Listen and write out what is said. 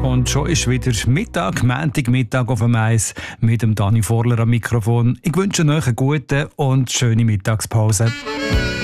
Und schon ist wieder Montagmittag auf dem Eis mit dem Dani Vorler am Mikrofon. Ich wünsche euch eine gute und schöne Mittagspause.